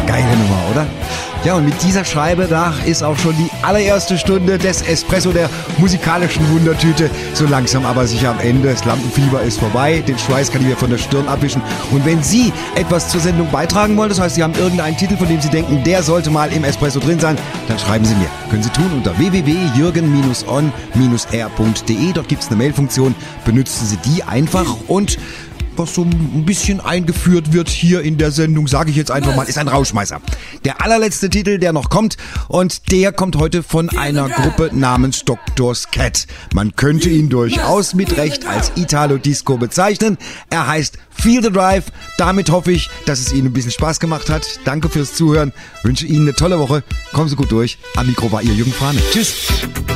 Geile Nummer, oder? Ja, und mit dieser Scheibe nach ist auch schon die allererste Stunde des Espresso, der musikalischen Wundertüte, so langsam aber sicher am Ende. Das Lampenfieber ist vorbei, den Schweiß kann ich mir von der Stirn abwischen. Und wenn Sie etwas zur Sendung beitragen wollen, das heißt, Sie haben irgendeinen Titel, von dem Sie denken, der sollte mal im Espresso drin sein, dann schreiben Sie mir. Können Sie tun unter www.jürgen-on-r.de. Dort gibt es eine Mailfunktion. Benutzen Sie die einfach und was so ein bisschen eingeführt wird hier in der Sendung, sage ich jetzt einfach mal, ist ein Rauschmeißer. Der allerletzte Titel, der noch kommt, und der kommt heute von einer Gruppe namens Dr. Scat. Man könnte ihn durchaus mit Recht als Italo-Disco bezeichnen. Er heißt Feel the Drive. Damit hoffe ich, dass es Ihnen ein bisschen Spaß gemacht hat. Danke fürs Zuhören. Wünsche Ihnen eine tolle Woche. Kommen Sie gut durch. Am Mikro war Ihr Jürgen Frane. Tschüss.